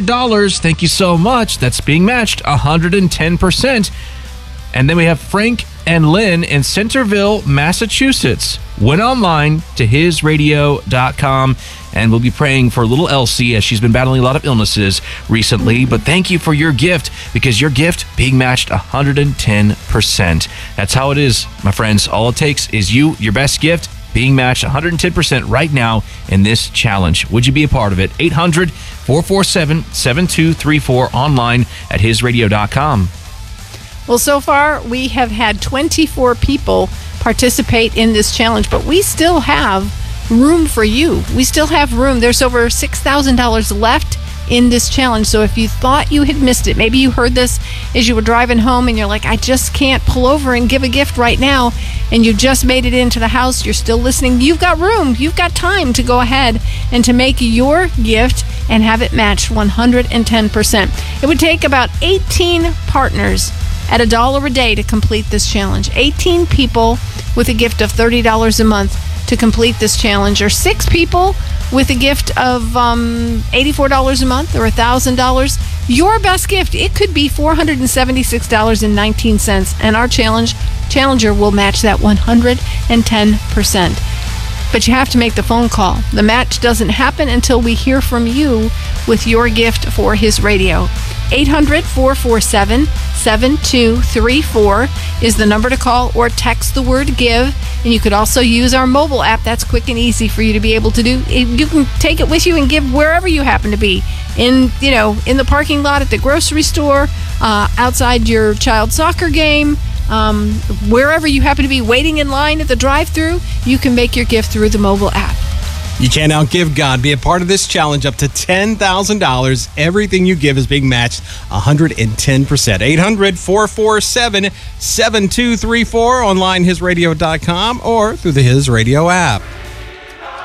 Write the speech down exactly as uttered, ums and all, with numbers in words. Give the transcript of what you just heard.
hundred dollars. Thank you so much. That's being matched one hundred ten percent. And then we have Frank and Lynn in Centerville, Massachusetts. Went online to his radio dot com, and we'll be praying for little Elsie as she's been battling a lot of illnesses recently. But thank you for your gift, because your gift being matched one hundred ten percent. That's how it is, my friends. All it takes is you, your best gift, being matched one hundred ten percent right now in this challenge. Would you be a part of it? eight hundred, four four seven, seven two three four, online at his radio dot com. Well, so far, we have had twenty-four people participate in this challenge, but we still have room for you. We still have room. There's over six thousand dollars left in this challenge. So if you thought you had missed it, maybe you heard this as you were driving home and you're like, I just can't pull over and give a gift right now, and you just made it into the house, you're still listening, you've got room. You've got time to go ahead and to make your gift and have it matched one hundred ten percent. It would take about eighteen partners at a dollar a day to complete this challenge. eighteen people with a gift of thirty dollars a month to complete this challenge, or six people with a gift of um, eighty-four dollars a month or one thousand dollars. Your best gift, it could be four hundred seventy-six dollars and nineteen cents, and our challenge challenger will match that one hundred ten percent. But you have to make the phone call. The match doesn't happen until we hear from you with your gift for his radio. eight hundred, four four seven, seven two three four is the number to call, or text the word GIVE. And you could also use our mobile app. That's quick and easy for you to be able to do. You can take it with you and give wherever you happen to be. In, you know, in the parking lot at the grocery store, uh, outside your child's soccer game, um, wherever you happen to be waiting in line at the drive-thru, you can make your gift through the mobile app. You can't outgive God. Be a part of this challenge up to ten thousand dollars. Everything you give is being matched one hundred ten percent. eight hundred, four four seven, seven two three four, online his radio dot com, or through the His Radio app.